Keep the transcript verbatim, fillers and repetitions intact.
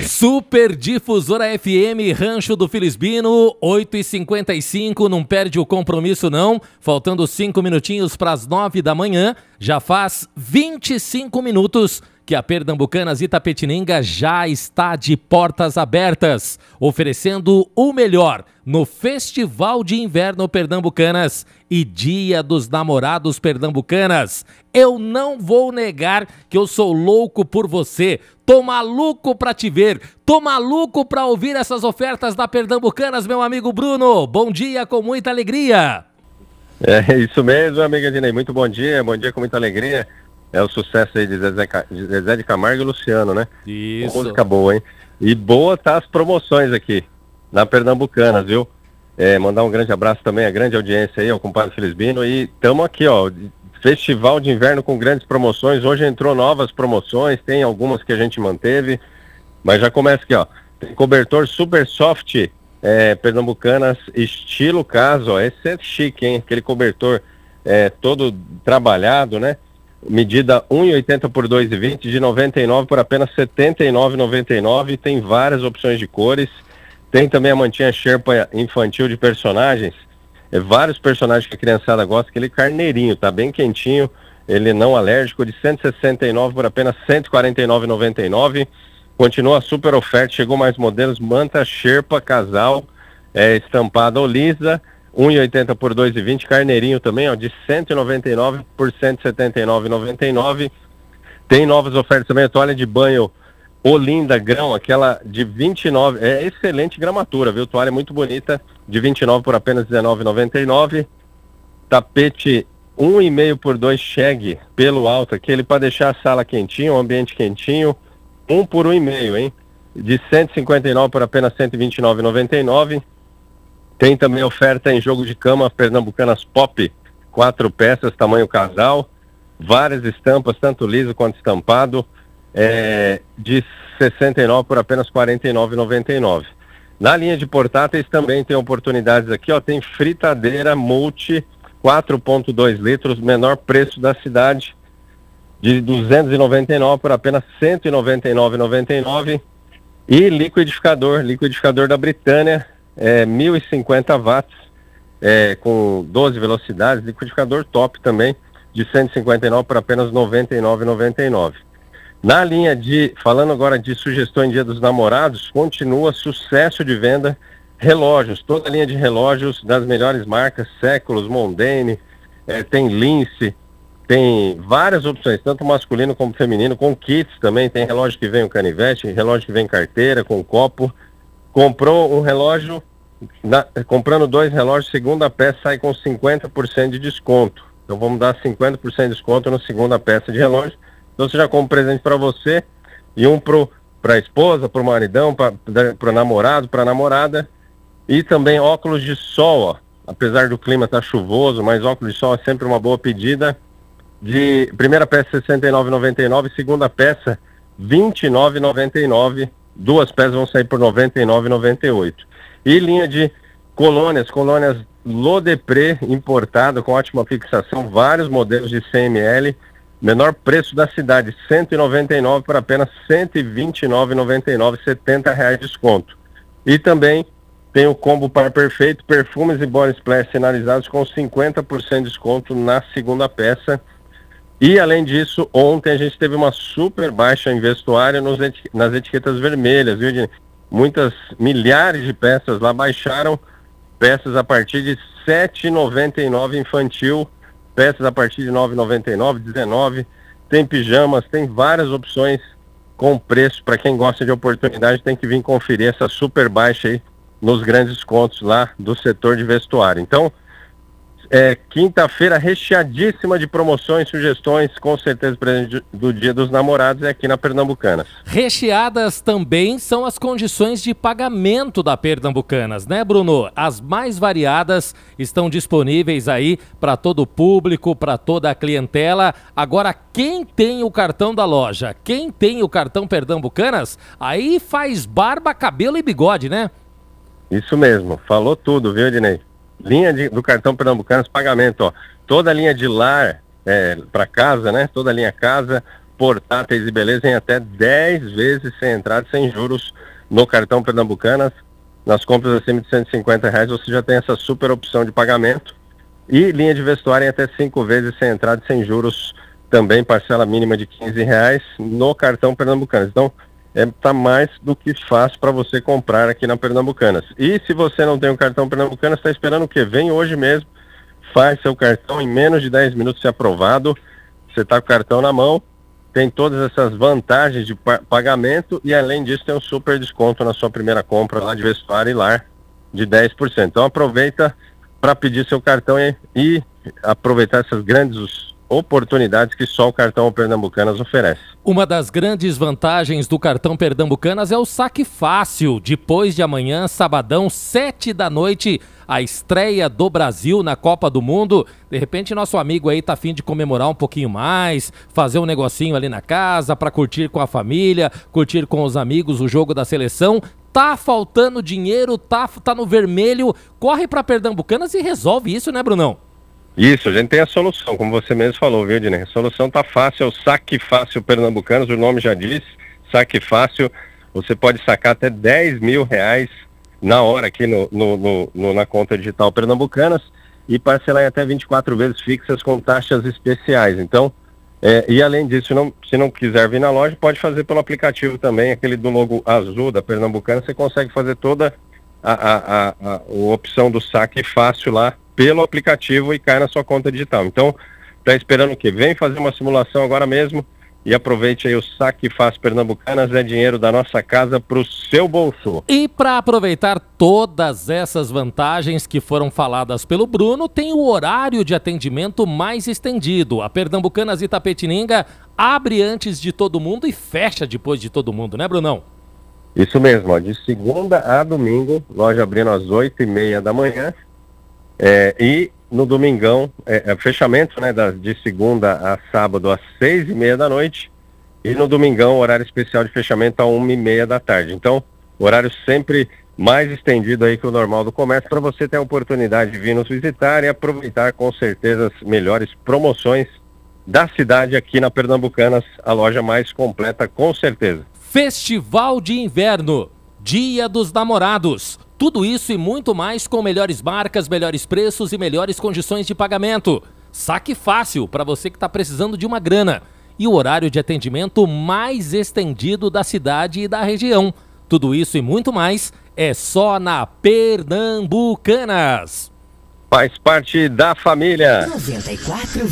Super Difusora F M, Rancho do Filisbino, oito e cinquenta e cinco, não perde o compromisso não, faltando cinco minutinhos para as nove da manhã, já faz vinte e cinco minutos que a Pernambucanas Itapetininga já está de portas abertas, oferecendo o melhor no Festival de Inverno Pernambucanas e Dia dos Namorados Pernambucanas. Eu não vou negar que eu sou louco por você, tô maluco pra te ver, tô maluco pra ouvir essas ofertas da Pernambucanas, meu amigo Bruno. Bom dia com muita alegria. É isso mesmo, amiga Dinei, muito bom dia, bom dia com muita alegria. É o sucesso aí de Zezé, de Zezé de Camargo e Luciano, né? Isso. Música boa, hein? E boa tá as promoções aqui, na Pernambucanas, viu? É, mandar um grande abraço também à grande audiência aí, ao compadre Filisbino. E estamos aqui, ó, Festival de Inverno com grandes promoções. Hoje entrou novas promoções, tem algumas que a gente manteve, mas já começa aqui, ó. Tem cobertor Super Soft, é, Pernambucanas, estilo caso, ó. Esse é chique, hein? Aquele cobertor é, todo trabalhado, né? Medida um e oitenta por dois e vinte, de noventa e nove por apenas setenta e nove reais e noventa e nove centavos. Tem várias opções de cores. Tem também a mantinha Sherpa infantil de personagens. É, vários personagens que a criançada gosta. Aquele carneirinho, tá bem quentinho. Ele não alérgico, de cento e sessenta e nove por apenas cento e quarenta e nove reais e noventa e nove centavos. Continua a super oferta. Chegou mais modelos. Manta Sherpa casal, é, estampada ou lisa. um e oitenta por dois e vinte, carneirinho também, ó, de cento e noventa e nove por cento e setenta e nove reais e noventa e nove centavos. Tem novas ofertas também, a toalha de banho Olinda Grão, aquela de vinte e nove, é excelente gramatura, viu? Toalha muito bonita, de vinte e nove por apenas dezenove reais e noventa e nove centavos. Tapete um e meio por dois Shag, pelo alto, aquele para deixar a sala quentinha, o ambiente quentinho, um por um e meio, hein? De cento e cinquenta e nove por apenas cento e vinte e nove reais e noventa e nove centavos. Tem também oferta em jogo de cama Pernambucanas Pop, quatro peças, tamanho casal, várias estampas, tanto liso quanto estampado, é, de sessenta e nove por apenas quarenta e nove reais e noventa e nove centavos. Na linha de portáteis também tem oportunidades aqui, ó, tem fritadeira multi, quatro ponto dois litros, menor preço da cidade, de duzentos e noventa e nove por apenas cento e noventa e nove reais e noventa e nove centavos. E liquidificador, liquidificador da Britânia, é, mil e cinquenta watts, é, com doze velocidades, liquidificador top também, de cento e cinquenta e nove por apenas noventa e nove reais e noventa e nove centavos. Na linha de, falando agora de sugestão em Dia dos Namorados, continua sucesso de venda, relógios, toda a linha de relógios das melhores marcas, Séculos, Mondane, é, tem Lince, tem várias opções, tanto masculino como feminino, com kits também, tem relógio que vem o canivete, relógio que vem carteira, com copo. Comprou um relógio, na, comprando dois relógios, segunda peça sai com cinquenta por cento de desconto. Então vamos dar cinquenta por cento de desconto na segunda peça de relógio. Então você já compra um presente para você e um para a esposa, para o maridão, para o namorado, para a namorada. E também óculos de sol, ó. Apesar do clima estar tá chuvoso, mas óculos de sol é sempre uma boa pedida. De primeira peça sessenta e nove reais e noventa e nove centavos, segunda peça vinte e nove reais e noventa e nove centavos. Duas peças vão sair por noventa e nove reais e noventa e oito centavos. E linha de colônias, colônias Lodepré importada, com ótima fixação, vários modelos de cem mililitros, menor preço da cidade, cento e noventa e nove reais por apenas cento e vinte e nove reais e noventa e nove centavos, setenta reais de desconto. E também tem o combo par perfeito, perfumes e body splash sinalizados com cinquenta por cento de desconto na segunda peça. E além disso, ontem a gente teve uma super baixa em vestuário nos eti- nas etiquetas vermelhas, viu, Dini? Muitas, milhares de peças lá baixaram, peças a partir de sete reais e noventa e nove centavos infantil, peças a partir de nove reais e noventa e nove centavos, dezenove reais, tem pijamas, tem várias opções com preço. Para quem gosta de oportunidade, tem que vir conferir essa super baixa aí nos grandes descontos lá do setor de vestuário. Então, É, quinta-feira recheadíssima de promoções, sugestões, com certeza presente do Dia dos Namorados é aqui na Pernambucanas. Recheadas também são as condições de pagamento da Pernambucanas, né, Bruno? As mais variadas estão disponíveis aí para todo o público, para toda a clientela. Agora, quem tem o cartão da loja, quem tem o cartão Pernambucanas, aí faz barba, cabelo e bigode, né? Isso mesmo, falou tudo, viu, Ednei? Linha de, do cartão Pernambucanas, pagamento, ó. Toda a linha de lar é, para casa, né? Toda a linha casa, portáteis e beleza em até dez vezes sem entrada, sem juros no cartão Pernambucanas. Nas compras acima de cento e cinquenta reais você já tem essa super opção de pagamento. E linha de vestuário em até cinco vezes sem entrada, sem juros, também parcela mínima de quinze reais no cartão Pernambucanas. Então, é, tá mais do que fácil para você comprar aqui na Pernambucanas. E se você não tem o cartão Pernambucanas, está esperando o quê? Vem hoje mesmo, faz seu cartão em menos de dez minutos ser aprovado. Você está com o cartão na mão, tem todas essas vantagens de pa- pagamento e além disso tem um super desconto na sua primeira compra lá de vestuário e lar de dez por cento. Então aproveita para pedir seu cartão e, e aproveitar essas grandes oportunidades que só o cartão Pernambucanas oferece. Uma das grandes vantagens do cartão Pernambucanas é o saque fácil. Depois de amanhã, sabadão, sete da noite, a estreia do Brasil na Copa do Mundo. De repente, nosso amigo aí tá a fim de comemorar um pouquinho mais, fazer um negocinho ali na casa para curtir com a família, curtir com os amigos o jogo da seleção. Tá faltando dinheiro, tá, tá no vermelho. Corre para Pernambucanas e resolve isso, né, Brunão? Isso, a gente tem a solução, como você mesmo falou, viu, Dinei? A solução tá fácil, é o Saque Fácil Pernambucanas, o nome já diz, Saque Fácil. Você pode sacar até dez mil reais na hora aqui no, no, no, no, na conta digital Pernambucanas e parcelar em até vinte e quatro vezes fixas com taxas especiais. Então, é, e além disso, não, se não quiser vir na loja, pode fazer pelo aplicativo também, aquele do logo azul da Pernambucana, você consegue fazer toda a, a, a, a, a opção do Saque Fácil lá pelo aplicativo e cai na sua conta digital. Então, tá esperando o quê? Vem fazer uma simulação agora mesmo e aproveite aí o Saque Fácil Pernambucanas, é dinheiro da nossa casa pro seu bolso. E para aproveitar todas essas vantagens que foram faladas pelo Bruno, tem o horário de atendimento mais estendido. A Pernambucanas Itapetininga abre antes de todo mundo e fecha depois de todo mundo, né, Brunão? Isso mesmo, ó, de segunda a domingo, loja abrindo às oito e meia da manhã. É, e no domingão, é, é fechamento, né, das, de segunda a sábado às seis e meia da noite, e no domingão, horário especial de fechamento a uma e meia da tarde. Então, horário sempre mais estendido aí que o normal do comércio, para você ter a oportunidade de vir nos visitar e aproveitar com certeza as melhores promoções da cidade aqui na Pernambucanas, a loja mais completa com certeza. Festival de Inverno, Dia dos Namorados. Tudo isso e muito mais com melhores marcas, melhores preços e melhores condições de pagamento. Saque fácil para você que está precisando de uma grana. E o horário de atendimento mais estendido da cidade e da região. Tudo isso e muito mais é só na Pernambucanas. Faz parte da família. noventa e quatro